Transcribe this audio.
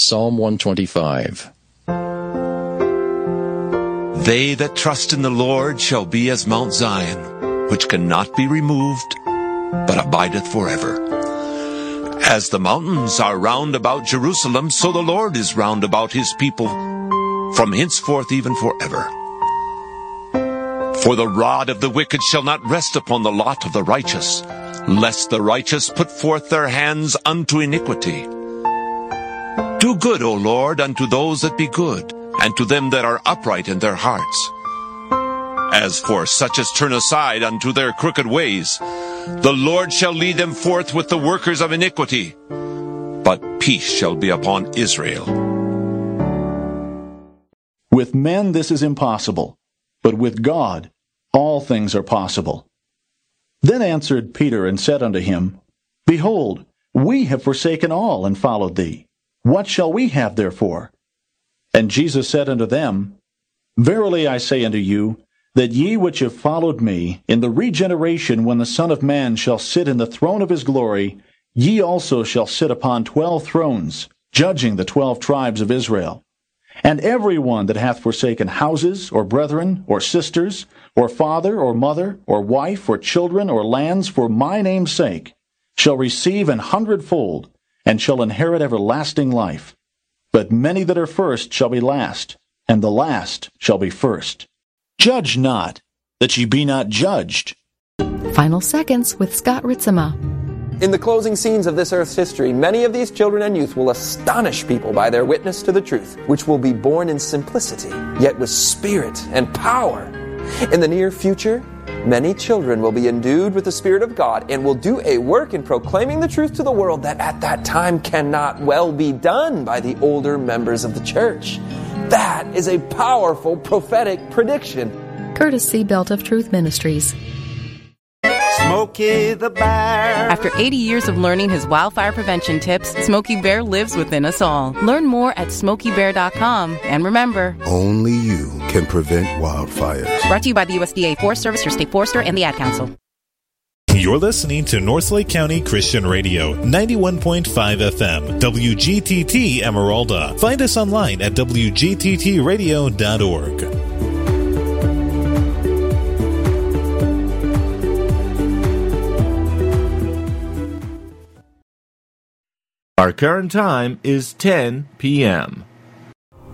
Psalm 125. They that trust in the Lord shall be as Mount Zion, which cannot be removed, but abideth forever. As the mountains are round about Jerusalem, so the Lord is round about his people, from henceforth even forever. For the rod of the wicked shall not rest upon the lot of the righteous, lest the righteous put forth their hands unto iniquity. Do good, O Lord, unto those that be good, and to them that are upright in their hearts. As for such as turn aside unto their crooked ways, the Lord shall lead them forth with the workers of iniquity, but peace shall be upon Israel. With men this is impossible, but with God all things are possible. Then answered Peter and said unto him, Behold, we have forsaken all and followed thee. What shall we have therefore? And Jesus said unto them, Verily I say unto you, that ye which have followed me, in the regeneration when the Son of Man shall sit in the throne of his glory, ye also shall sit upon 12 thrones, judging the 12 tribes of Israel. And every one that hath forsaken houses, or brethren, or sisters, or father, or mother, or wife, or children, or lands, for my name's sake, shall receive 100-fold, and shall inherit everlasting life. But many that are first shall be last, and the last shall be first. Judge not, that ye be not judged. Final Seconds with Scott Ritzema. In the closing scenes of this earth's history, many of these children and youth will astonish people by their witness to the truth, which will be born in simplicity, yet with spirit and power. In the near future, many children will be endued with the Spirit of God and will do a work in proclaiming the truth to the world that at that time cannot well be done by the older members of the church. That is a powerful prophetic prediction. Courtesy Belt of Truth Ministries. Smokey the Bear. After 80 years of learning his wildfire prevention tips, Smokey Bear lives within us all. Learn more at SmokeyBear.com. And remember, only you can prevent wildfires. Brought to you by the USDA Forest Service, your state forester, and the Ad Council. You're listening to Northlake County Christian Radio, 91.5 FM, WGTT Emeralda. Find us online at WGTTradio.org. Our current time is 10 p.m.